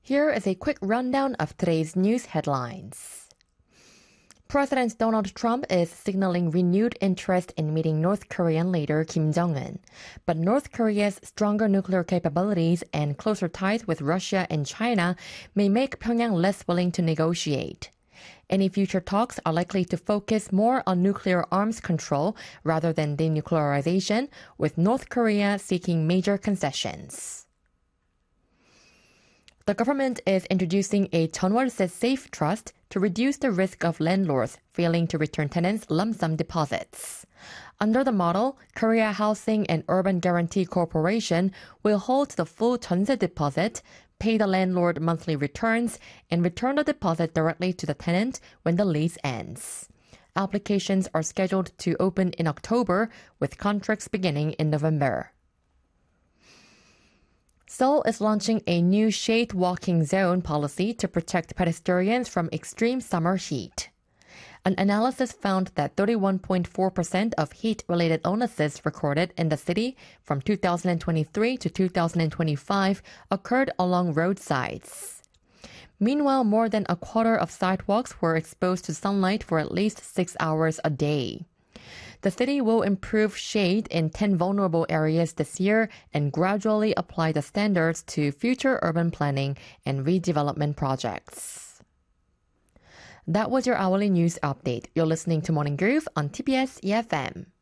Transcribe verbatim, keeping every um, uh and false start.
Here is a quick rundown of today's news headlines. President Donald Trump is signaling renewed interest in meeting North Korean leader Kim Jong-un. But North Korea's stronger nuclear capabilities and closer ties with Russia and China may make Pyongyang less willing to negotiate. Any future talks are likely to focus more on nuclear arms control rather than denuclearization, with North Korea seeking major concessions. The government is introducing a Chunwol-se Safe Trust to reduce the risk of landlords failing to return tenants' lump sum deposits. Under the model, Korea Housing and Urban Guarantee Corporation will hold the full jeonse deposit, pay the landlord monthly returns, and return the deposit directly to the tenant when the lease ends. Applications are scheduled to open in October, with contracts beginning in November. Seoul is launching a new shade walking zone policy to protect pedestrians from extreme summer heat. An analysis found that thirty-one point four percent of heat-related illnesses recorded in the city from two thousand twenty-three to two thousand twenty-five occurred along roadsides. Meanwhile, more than a quarter of sidewalks were exposed to sunlight for at least six hours a day. The city will improve shade in ten vulnerable areas this year and gradually apply the standards to future urban planning and redevelopment projects. That was your hourly news update. You're listening to Morning Groove on T B S E F M.